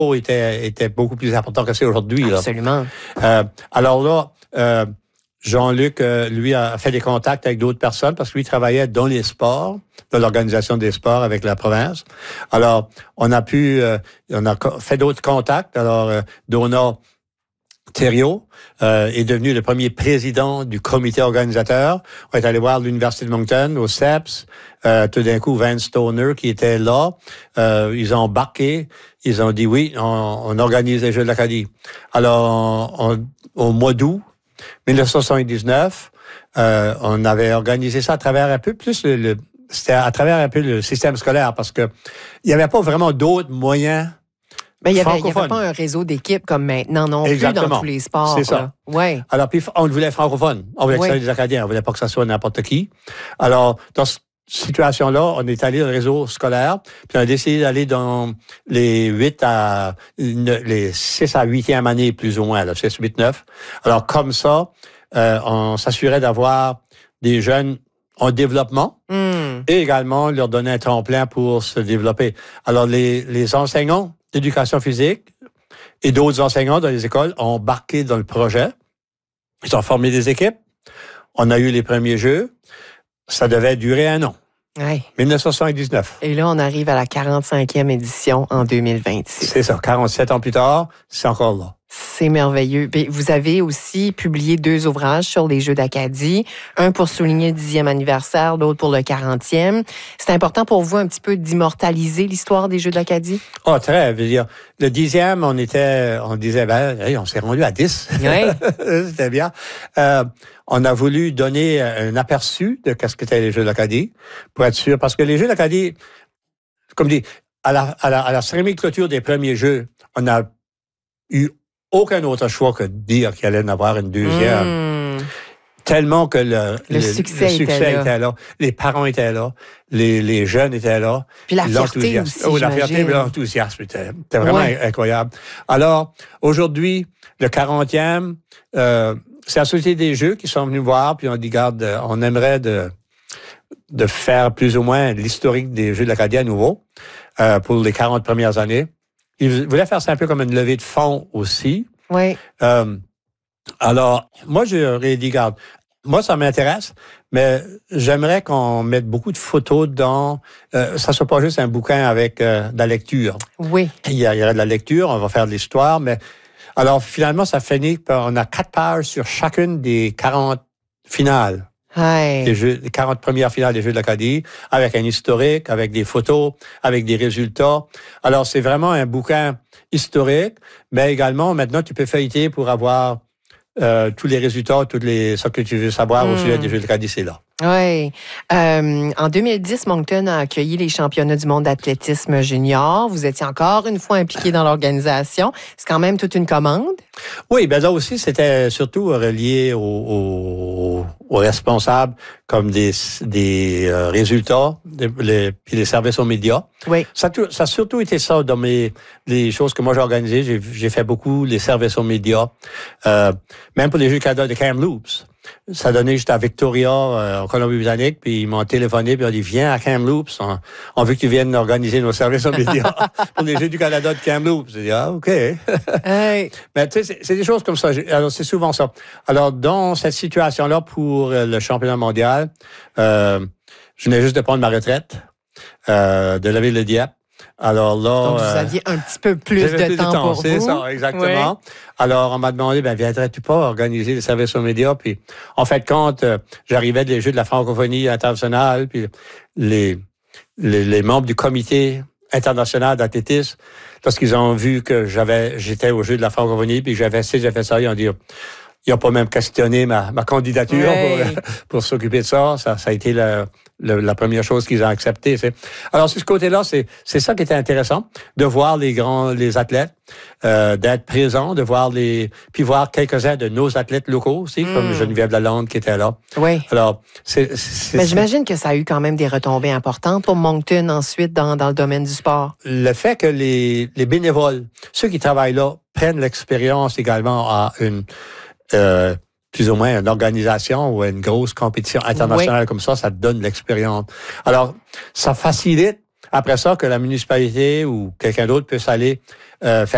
était beaucoup plus important que c'est aujourd'hui. Absolument. Alors là, Jean-Luc, lui, a fait des contacts avec d'autres personnes parce que lui travaillait dans les sports, dans l'organisation des sports avec la province. Alors, on a fait d'autres contacts. Alors, Donat Thériault est devenu le premier président du comité organisateur. On est allé voir l'Université de Moncton, au CEPS. Tout d'un coup, Vance Stoner, qui était là, ils ont embarqué. Ils ont dit oui, on organise les Jeux de l'Acadie. Alors, au mois d'août 1979, on avait organisé ça à travers un peu plus c'était à travers un peu le système scolaire parce que il n'y avait pas vraiment d'autres moyens. Mais il n'y avait pas un réseau d'équipes comme maintenant non Exactement. Plus dans tous les sports. C'est ça. Ouais. Alors, puis on le voulait francophone. On voulait que ça soit des Acadiens. On voulait pas que ça soit n'importe qui. Alors, dans cette situation-là, on est allé dans le réseau scolaire, puis on a décidé d'aller dans les 6 à 8e année, plus ou moins, là, 6, 8, 9. Alors, comme ça, on s'assurait d'avoir des jeunes en développement et également leur donner un tremplin pour se développer. Alors, les enseignants d'éducation physique et d'autres enseignants dans les écoles ont embarqué dans le projet. Ils ont formé des équipes. On a eu les premiers jeux. Ça devait durer 1 an. Ouais. 1979. Et là, on arrive à la 45e édition en 2026. C'est ça. 47 ans plus tard, c'est encore là. C'est merveilleux. Vous avez aussi publié 2 ouvrages sur les Jeux d'Acadie. Un pour souligner le 10e anniversaire, l'autre pour le 40e. C'est important pour vous un petit peu d'immortaliser l'histoire des Jeux d'Acadie? Oh, très. Je veux dire, le 10e, on disait, hey, on s'est rendu à 10. Oui. C'était bien. On a voulu donner un aperçu de qu'est-ce qu'étaient les Jeux d'Acadie pour être sûr. Parce que les Jeux d'Acadie, comme dit, à la cérémonie de clôture des premiers Jeux, on n'a eu aucun autre choix que de dire qu'il allait en avoir une deuxième. Tellement que le succès était là. Les parents étaient là. Les jeunes étaient là. Puis la fierté aussi, la fierté et l'enthousiasme était vraiment incroyable. Alors, aujourd'hui, le 40e, c'est la Société des Jeux qui sont venus voir, puis on dit, regarde, on aimerait de faire plus ou moins l'historique des Jeux de l'Acadie à nouveau pour les 40 premières années. Ils voulaient faire ça un peu comme une levée de fonds aussi. Oui. Alors, moi, j'aurais dit, regarde, moi, ça m'intéresse, mais j'aimerais qu'on mette beaucoup de photos dans... ça soit pas juste un bouquin avec de la lecture. Oui. Il y aurait de la lecture, on va faire de l'histoire, mais... Alors, finalement, ça finit par... On a 4 pages sur chacune des 40 finales. Hey. Les 40 premières finales des Jeux de l'Acadie, avec un historique, avec des photos, avec des résultats. Alors, c'est vraiment un bouquin historique, mais également, maintenant, tu peux feuilleter pour avoir tous les résultats, ce que tu veux savoir au sujet des Jeux de l'Acadie, c'est là. Oui. En 2010, Moncton a accueilli les championnats du monde d'athlétisme junior. Vous étiez encore une fois impliqué dans l'organisation. C'est quand même toute une commande. Oui, ben là aussi, c'était surtout relié aux responsables comme des résultats, puis les services aux médias. Oui. Ça a surtout été ça dans les choses que moi j'ai organisées. J'ai fait beaucoup les services aux médias, même pour les Jeux Canada de Kamloops. Ça donnait juste à Victoria, en Colombie-Britannique, puis ils m'ont téléphoné, puis ils ont dit, viens à Kamloops, on veut que tu viennes organiser nos services aux médias pour les Jeux du Canada de Kamloops. J'ai dit, OK. Hey. Mais tu sais, c'est des choses comme ça. Alors, c'est souvent ça. Alors, dans cette situation-là, pour le championnat mondial, je venais juste de prendre ma retraite de la ville de Dieppe. Alors là... Donc, vous aviez un petit peu plus de temps pour vous. C'est ça, exactement. Oui. Alors, on m'a demandé, viendrais-tu pas organiser les services aux médias? Puis, en fait, quand j'arrivais des Jeux de la francophonie internationale, puis les membres du comité international d'athlétisme, lorsqu'ils ont vu que j'étais aux Jeux de la francophonie, puis j'avais fait ça, ils ont dit... Ils n'ont pas même questionné ma candidature pour s'occuper de ça. Ça a été la première chose qu'ils ont acceptée. Alors, sur ce côté-là, c'est ça qui était intéressant, de voir les athlètes, d'être présents, de voir puis voir quelques-uns de nos athlètes locaux aussi, comme Geneviève Lalonde qui était là. Oui. Alors, mais j'imagine que ça a eu quand même des retombées importantes pour Moncton ensuite dans le domaine du sport. Le fait que les bénévoles, ceux qui travaillent là, prennent l'expérience également à plus ou moins une organisation ou une grosse compétition internationale comme ça donne l'expérience. Alors, ça facilite après ça que la municipalité ou quelqu'un d'autre puisse aller faire